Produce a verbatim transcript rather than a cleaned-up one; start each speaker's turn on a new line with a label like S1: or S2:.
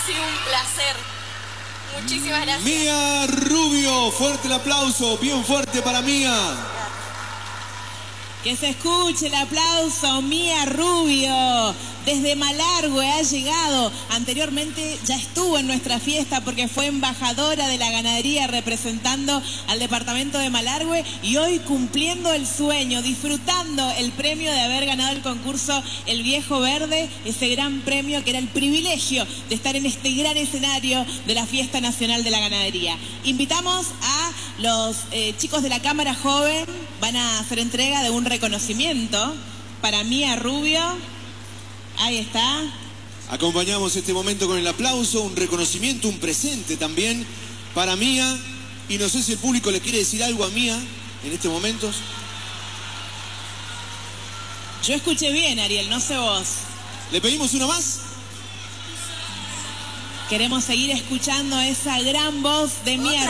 S1: sido un placer. Muchísimas gracias.
S2: Mía Rubio, fuerte el aplauso, bien fuerte para Mía.
S3: Que se escuche el aplauso, Mía Rubio. Desde Malargüe ha llegado. Anteriormente ya estuvo en nuestra fiesta porque fue embajadora de la ganadería representando al departamento de Malargüe y hoy cumpliendo el sueño, disfrutando el premio de haber ganado el concurso El Viejo Verde, ese gran premio que era el privilegio de estar en este gran escenario de la Fiesta Nacional de la Ganadería. Invitamos a los eh, chicos de la Cámara Joven, van a hacer entrega de un reconocimiento para Mía Rubio. Ahí está.
S2: Acompañamos este momento con el aplauso, un reconocimiento, un presente también para Mía. Y no sé si el público le quiere decir algo a Mía en este momento.
S3: Yo escuché bien, Ariel, no sé vos.
S2: ¿Le pedimos una más?
S3: Queremos seguir escuchando esa gran voz de Mía